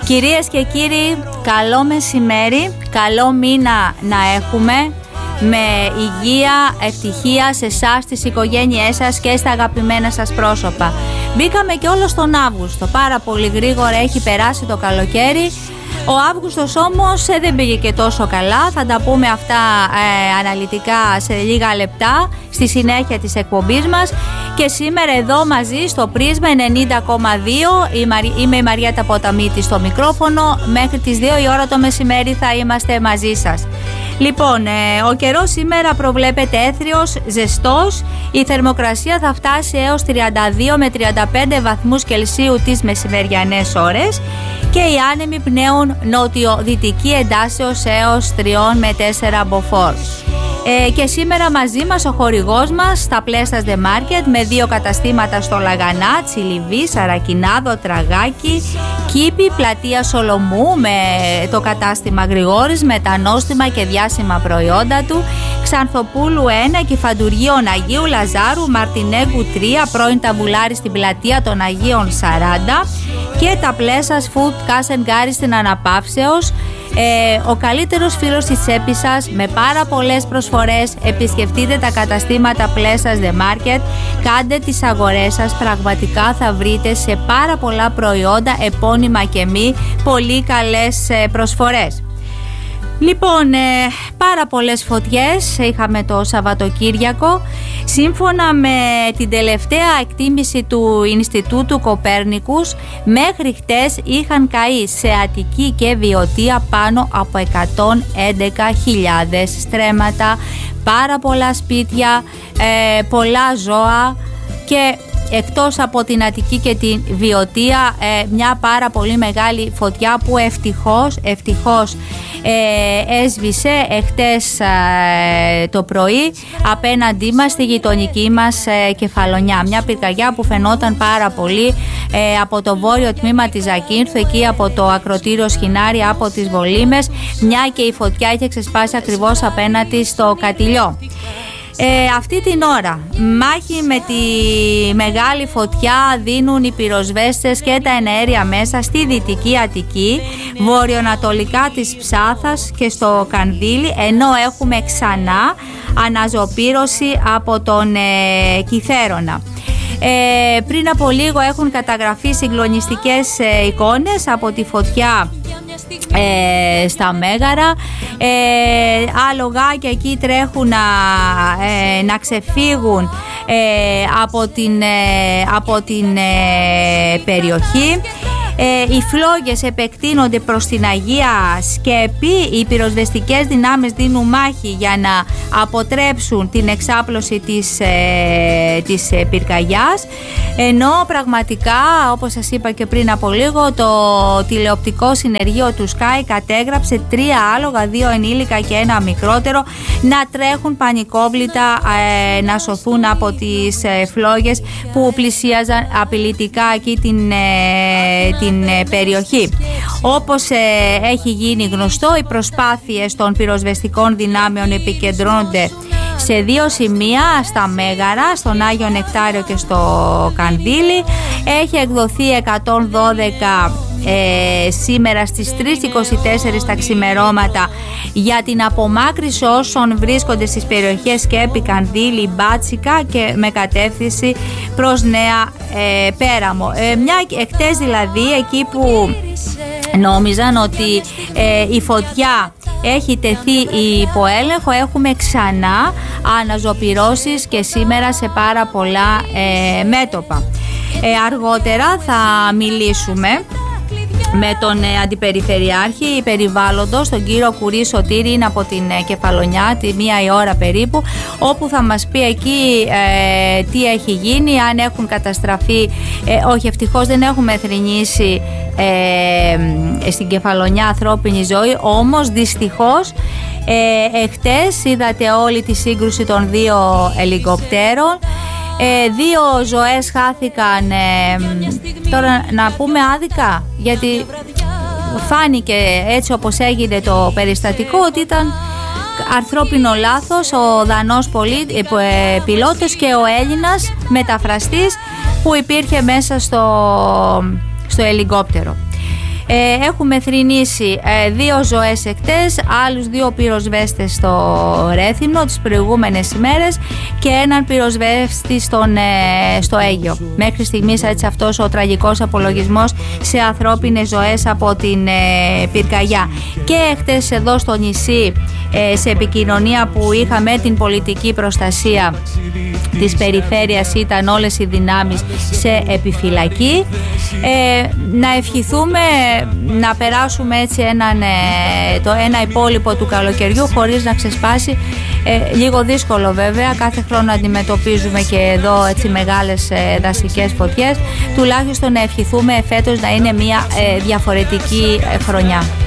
Κυρίες και κύριοι, καλό μεσημέρι, καλό μήνα να έχουμε, με υγεία, ευτυχία σε εσάς, στις οικογένειές σας και στα αγαπημένα σας πρόσωπα. Μπήκαμε και όλο στον Αύγουστο, πάρα πολύ γρήγορα έχει περάσει το καλοκαίρι. Ο Αύγουστος όμως δεν πήγε και τόσο καλά, θα τα πούμε αυτά αναλυτικά σε λίγα λεπτά στη συνέχεια της εκπομπής μας. Και σήμερα εδώ μαζί στο Πρίσμα 90,2 είμαι η Μαριέτα Ποταμίτη στο μικρόφωνο. Μέχρι τις 2 η ώρα το μεσημέρι θα είμαστε μαζί σας. Λοιπόν, ο καιρός σήμερα προβλέπεται έθριος, ζεστός. Η θερμοκρασία θα φτάσει έως 32 με 35 βαθμούς Κελσίου τις μεσημεριανές ώρες και οι άνεμοι πνέουν νότιο-δυτική εντάσεως έως 3 με 4 μποφόρ. Και σήμερα μαζί μας ο χορηγός μας, τα Πλέστας The Market, με 2 καταστήματα στο Λαγανά, Τσιλιβί, Σαρακινάδο, Τραγάκι, Κήπη, Πλατεία Σολομού με το κατάστημα Γρηγόρης με τα νόστιμα και διάσημα προϊόντα του, Ξανθοπούλου 1 και Φαντουργίων Αγίου Λαζάρου, Μαρτινέγκου 3, πρώην Ταβουλάρη στην Πλατεία των Αγίων 40 και τα Πλέσας Food Κάσενγκάρι στην Αναπαύσεως. Ο καλύτερος φίλος της τσέπης σας με πάρα πολλές προσφορές. Επισκεφτείτε τα καταστήματα Πλέσας The Market, κάντε τις αγορές σας, πραγματικά θα βρείτε σε πάρα πολλά προϊόντα επώνυμα και μη πολύ καλές προσφορές. Λοιπόν, πάρα πολλές φωτιές είχαμε το Σαββατοκύριακο. Σύμφωνα με την τελευταία εκτίμηση του Ινστιτούτου Κοπέρνικους, μέχρι χτες είχαν καεί σε Αττική και Βιωτία πάνω από 111.000 στρέμματα, πάρα πολλά σπίτια, πολλά ζώα και εκτός από την Αττική και την Βιωτία μια πάρα πολύ μεγάλη φωτιά που ευτυχώς έσβησε εχτες το πρωί απέναντί μας στη γειτονική μας Κεφαλονιά. Μια πυρκαγιά που φαινόταν πάρα πολύ από το βόρειο τμήμα της Ζακίνθου, εκεί από το ακροτήριο Σχοινάρη, από τις Βολήμες, μια και η φωτιά είχε ξεσπάσει ακριβώς απέναντι στο Κατηλιό. Αυτή την ώρα μάχη με τη μεγάλη φωτιά δίνουν οι πυροσβέστες και τα εναέρια μέσα στη Δυτική Αττική, βορειοανατολικά της Ψάθας και στο Κανδύλι, ενώ έχουμε ξανά αναζωπήρωση από τον Κιθέρωνα. Πριν από λίγο έχουν καταγραφεί συγκλονιστικές εικόνες από τη φωτιά στα Μέγαρα. Άλογα και εκεί τρέχουν να ξεφύγουν από την περιοχή. Οι φλόγες επεκτείνονται προς την Αγία Σκέπη. Οι πυροσβεστικές δυνάμεις δίνουν μάχη για να αποτρέψουν την εξάπλωση της πυρκαγιάς, ενώ πραγματικά, όπως σας είπα και πριν από λίγο, το τηλεοπτικό συνεργείο του Sky κατέγραψε 3 άλογα, 2 ενήλικα και 1 μικρότερο, να τρέχουν πανικόβλητα να σωθούν από τις φλόγες που πλησίαζαν απειλητικά εκεί την περιοχή. Όπως έχει γίνει γνωστό, οι προσπάθειες των πυροσβεστικών δυνάμεων επικεντρώνονται σε 2 σημεία, στα Μέγαρα, στον Άγιο Νεκτάριο και στο Κανδύλι. Έχει εκδοθεί 112 σήμερα στις 3:24 τα ξημερώματα για την απομάκρυση όσων βρίσκονται στις περιοχές Σκέπη, Κανδύλι, Μπάτσικα και με κατεύθυνση προς Νέα Πέραμο. Εχτες δηλαδή, εκεί που νόμιζαν ότι η φωτιά έχει τεθεί υπό έλεγχο, έχουμε ξανά αναζωπυρώσεις και σήμερα σε πάρα πολλά μέτωπα. Αργότερα θα μιλήσουμε με τον Αντιπεριφερειάρχη Περιβάλλοντος, τον κύριο Κουρί Σωτήρη, είναι από την Κεφαλονιά, τη 1 η ώρα περίπου, όπου θα μας πει εκεί τι έχει γίνει, αν έχουν καταστραφεί. Όχι, ευτυχώς δεν έχουμε θρηνήσει στην Κεφαλονιά ανθρώπινη ζωή, όμως δυστυχώς εχτες είδατε όλη τη σύγκρουση των 2 ελικοπτέρων. 2 ζωές χάθηκαν, τώρα να πούμε άδικα, γιατί φάνηκε έτσι όπως έγινε το περιστατικό ότι ήταν ανθρώπινο λάθος, ο Δανός πιλότος και ο Έλληνας μεταφραστής που υπήρχε μέσα στο ελικόπτερο. Έχουμε θρηνήσει 2 ζωές εκτές, άλλους 2 πυροσβέστες στο Ρέθυμνο τις προηγούμενες ημέρες και έναν πυροσβέστη στο Αίγιο. Μέχρι στιγμής έτσι αυτός ο τραγικός απολογισμός σε ανθρώπινες ζωές από την πυρκαγιά. Και χτες εδώ στο νησί, σε επικοινωνία που είχαμε την πολιτική προστασία της περιφέρειας, ήταν όλες οι δυνάμεις σε επιφυλακή. Να ευχηθούμε να περάσουμε έτσι ένα υπόλοιπο του καλοκαιριού χωρίς να ξεσπάσει. Λίγο δύσκολο βέβαια, κάθε χρόνο αντιμετωπίζουμε και εδώ έτσι μεγάλες δασικές φωτιές. Τουλάχιστον να ευχηθούμε φέτος να είναι μια διαφορετική χρονιά.